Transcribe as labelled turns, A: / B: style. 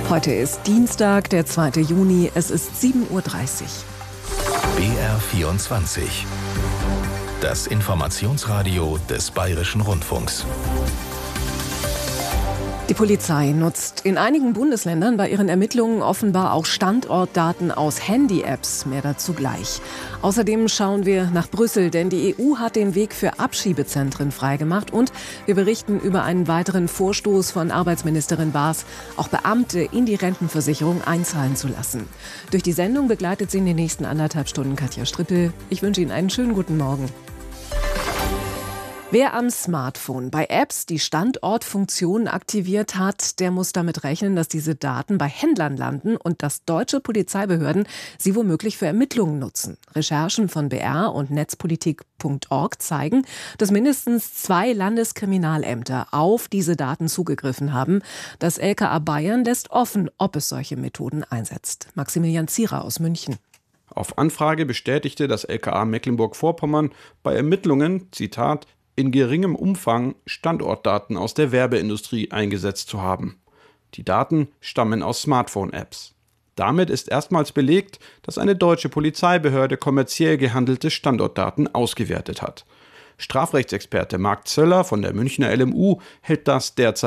A: Heute ist Dienstag, der 2. Juni. Es ist 7:30 Uhr.
B: BR24. Das Informationsradio des Bayerischen Rundfunks.
A: Die Polizei nutzt in einigen Bundesländern bei ihren Ermittlungen offenbar auch Standortdaten aus Handy-Apps. Mehr dazu gleich. Außerdem schauen wir nach Brüssel, denn die EU hat den Weg für Abschiebezentren freigemacht. Und wir berichten über einen weiteren Vorstoß von Arbeitsministerin Baas, auch Beamte in die Rentenversicherung einzahlen zu lassen. Durch die Sendung begleitet sie in den nächsten 1,5 Stunden Katja Strippel. Ich wünsche Ihnen einen schönen guten Morgen. Wer am Smartphone bei Apps die Standortfunktion aktiviert hat, der muss damit rechnen, dass diese Daten bei Händlern landen und dass deutsche Polizeibehörden sie womöglich für Ermittlungen nutzen. Recherchen von BR und Netzpolitik.org zeigen, dass mindestens 2 Landeskriminalämter auf diese Daten zugegriffen haben. Das LKA Bayern lässt offen, ob es solche Methoden einsetzt. Maximilian Zierer aus München.
C: Auf Anfrage bestätigte das LKA Mecklenburg-Vorpommern bei Ermittlungen, Zitat, in geringem Umfang Standortdaten aus der Werbeindustrie eingesetzt zu haben. Die Daten stammen aus Smartphone-Apps. Damit ist erstmals belegt, dass eine deutsche Polizeibehörde kommerziell gehandelte Standortdaten ausgewertet hat. Strafrechtsexperte Marc Zöller von der Münchner LMU hält das derzeit